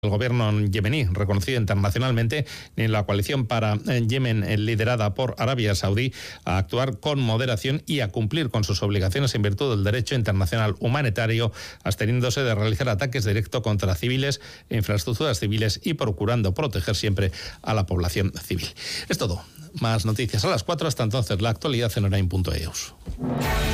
el gobierno yemení, reconocido internacionalmente, ni la coalición para Yemen, liderada por Arabia Saudí, a actuar con moderación y a cumplir con sus obligaciones en virtud del derecho internacional humanitario, absteniéndose de realizar ataques directos contra civiles, infraestructuras civiles y procurando proteger siempre a la población civil. Es todo. Más noticias a las 4. Hasta entonces, la actualidad en Orain.eus.